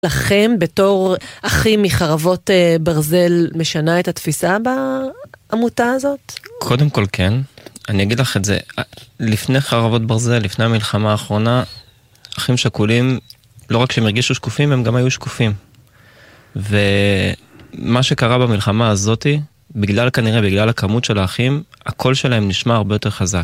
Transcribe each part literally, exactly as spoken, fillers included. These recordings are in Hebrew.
לכם, בתור אחים מחרבות ברזל, משנה את התפיסה בעמותה הזאת? קודם כל כן. אני אגיד לך את זה. לפני חרבות ברזל, לפני המלחמה האחרונה, אחים שכולים, לא רק שהם הרגישו שקופים, הם גם היו שקופים. ומה שקרה במלחמה הזאת, בגלל כנראה, בגלל הכמות של האחים, הקול שלהם נשמע הרבה יותר חזק.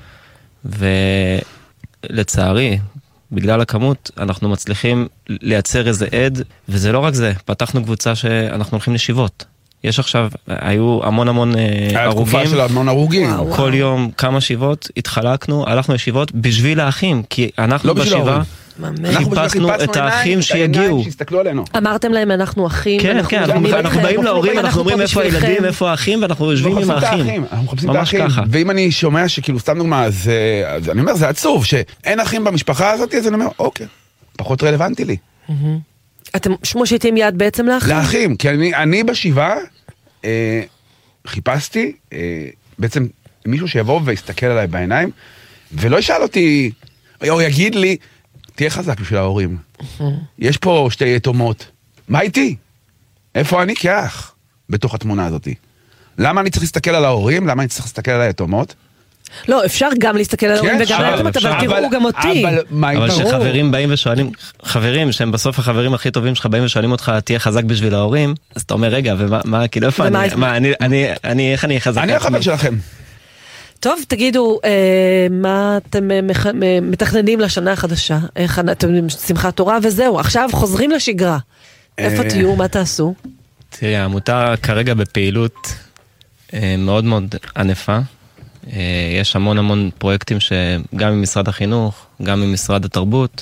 ולצערי, בגלל הכמות, אנחנו מצליחים לייצר איזה עד, וזה לא רק זה, פתחנו קבוצה שאנחנו הולכים לשיבות. יש עכשיו, היו המון המון הרוגים. היה תקופה של המון הרוגים. כל יום כמה שיבות, התחלקנו, הלכנו לשיבות בשביל האחים, כי אנחנו בשיבה חיפשנו את האחים שיגיעו. אמרתם להם, אנחנו אחים. כן, כן, אנחנו באים להורים, אנחנו אומרים איפה הילדים, איפה האחים, ואנחנו יושבים עם האחים. אנחנו מחפשים את האחים. ואם אני שומע שכאילו, סתם דוגמה, אז אני אומר, זה עצוב, שאין אחים במשפחה הזאת, אז אני אומר, אוקיי, פחות רלוונטי לי. אתם מושיטים יד בעצם לאחים? לאחים, כי אני, אני בשבעה אה, חיפשתי אה, בעצם מישהו שיבוא ויסתכל עליי בעיניים, ולא ישאל אותי, או יגיד לי, תהיה חזק בשביל ההורים. יש פה שתי יתומות. מה איתי? איפה אני כאח בתוך התמונה הזאת? למה אני צריך להסתכל על ההורים? למה אני צריך להסתכל על היתומות? לא, אפשר גם להסתכל על ההורים וגם עליכם, אבל תראו גם אותי. אבל שחברים באים ושואלים, חברים שהם בסוף החברים הכי טובים שלך באים ושואלים אותך, תהיה חזק בשביל ההורים, אז אתה אומר, רגע, ומה, כאילו, איפה אני, איך אני אהיה חזק? אני החבר שלכם. טוב, תגידו, מה אתם מתכננים לשנה החדשה? איך אתם שמחת תורה וזהו, עכשיו חוזרים לשגרה. איפה תהיו, מה תעשו? תראי, העמותה כרגע בפעילות מאוד מאוד ענפה. יש המון המון פרויקטים שגם ממשרד החינוך, גם ממשרד התרבות,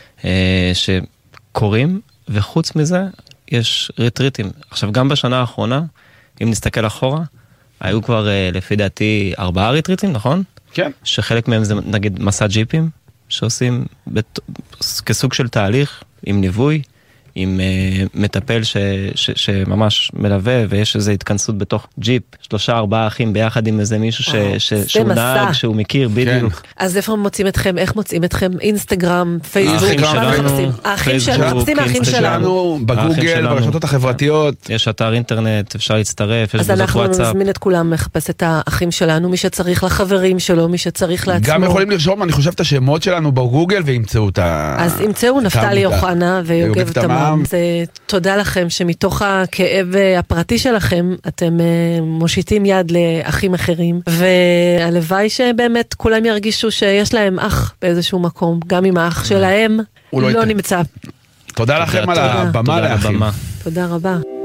שקורים, וחוץ מזה יש ריטריטים. עכשיו, גם בשנה האחרונה, אם נסתכל אחורה, היו כבר לפי דעתי ארבעה ריטריטים, נכון? כן. שחלק מהם זה נגיד מסע ג'יפים, שעושים בת... כסוג של תהליך, עם ניווי, עם uh, מטפל ש, ש, שממש מלווה, ויש איזו התכנסות בתוך ג'יפ, שלושה ארבעה אחים ביחד עם איזה מישהו ש, ש, שהוא נהג, שהוא מכיר בדיוק. כן. אז איפה מוצאים אתכם? איך מוצאים אתכם? אינסטגרם, פייסבוק? האחים שלנו, האחים שלנו, האחים שלנו, בגוגל, ברשתות החברתיות. יש אתר אינטרנט, אפשר להצטרף, יש אז אנחנו נזמין את כולם לחפש את האחים שלנו, מי שצריך לחברים שלו, מי שצריך לעצמו. גם יכולים לרשום, אני חושב, את השמות שלנו בגוגל, וימצאו את ה... אז ימצאו נפתלי אוחנה ויוגב תמם. תודה לכם שמתוך הכאב הפרטי שלכם אתם מושיטים יד לאחים אחרים, והלוואי שבאמת כולם ירגישו שיש להם אח באיזשהו מקום, גם אם האח שלהם לא נמצא. תודה לכם על הבמה לאחים. תודה רבה.